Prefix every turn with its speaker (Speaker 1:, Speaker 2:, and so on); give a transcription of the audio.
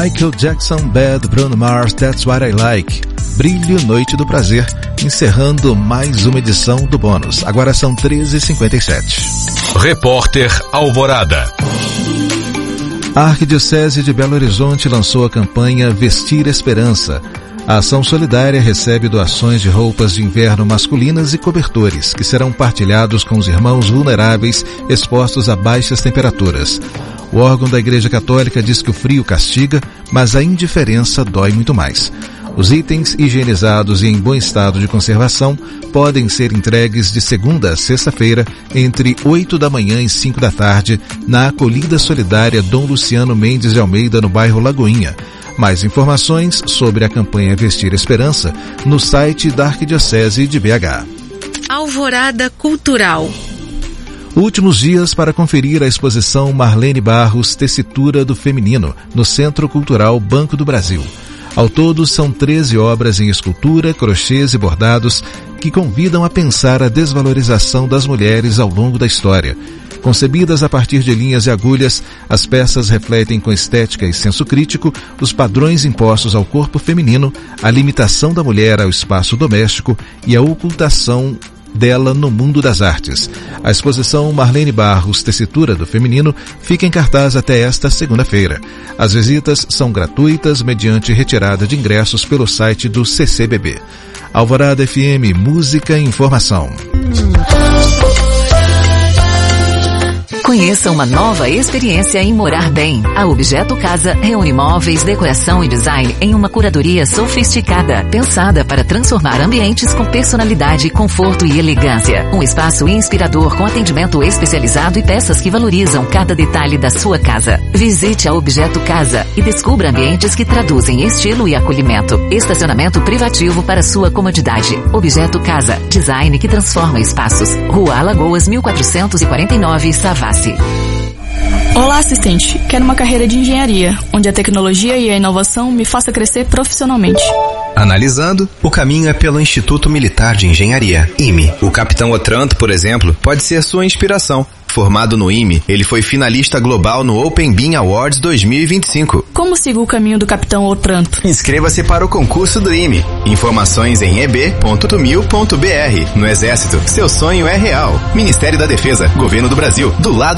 Speaker 1: Michael Jackson, Bad, Bruno Mars, That's What I Like. Brilho, Noite do Prazer, encerrando mais uma edição do Bônus. Agora são 13h57.
Speaker 2: Repórter Alvorada.
Speaker 1: A Arquidiocese de Belo Horizonte lançou a campanha Vestir Esperança. A ação solidária recebe doações de roupas de inverno masculinas e cobertores, que serão partilhados com os irmãos vulneráveis expostos a baixas temperaturas. O órgão da Igreja Católica diz que o frio castiga, mas a indiferença dói muito mais. Os itens higienizados e em bom estado de conservação podem ser entregues de segunda a sexta-feira, entre 8 da manhã e 5 da tarde, na Acolhida Solidária Dom Luciano Mendes de Almeida, no bairro Lagoinha. Mais informações sobre a campanha Vestir Esperança no site da Arquidiocese de BH.
Speaker 3: Alvorada Cultural.
Speaker 1: Últimos dias para conferir a exposição Marlene Barros, Tessitura do Feminino, no Centro Cultural Banco do Brasil. Ao todo, são 13 obras em escultura, crochês e bordados que convidam a pensar a desvalorização das mulheres ao longo da história. Concebidas a partir de linhas e agulhas, as peças refletem com estética e senso crítico os padrões impostos ao corpo feminino, a limitação da mulher ao espaço doméstico e a ocultação dela no mundo das artes. A exposição Marlene Barros, Tessitura do Feminino, fica em cartaz até esta segunda-feira. As visitas são gratuitas mediante retirada de ingressos pelo site do CCBB. Alvorada FM, música e informação.
Speaker 4: Conheça uma nova experiência em morar bem. A Objeto Casa reúne móveis, decoração e design em uma curadoria sofisticada, pensada para transformar ambientes com personalidade, conforto e elegância. Um espaço inspirador com atendimento especializado e peças que valorizam cada detalhe da sua casa. Visite a Objeto Casa e descubra ambientes que traduzem estilo e acolhimento. Estacionamento privativo para sua comodidade. Objeto Casa, design que transforma espaços. Rua Alagoas, 1449, Savassi.
Speaker 5: Olá, assistente. Quero uma carreira de engenharia, onde a tecnologia e a inovação me faça crescer profissionalmente.
Speaker 6: Analisando, o caminho é pelo Instituto Militar de Engenharia, IME. O Capitão Otranto, por exemplo, pode ser sua inspiração. Formado no IME, ele foi finalista global no Open Bean Awards 2025.
Speaker 5: Como sigo o caminho do Capitão Otranto?
Speaker 6: Inscreva-se para o concurso do IME. Informações em eb.mil.br. No Exército, seu sonho é real. Ministério da Defesa, Governo do Brasil, do lado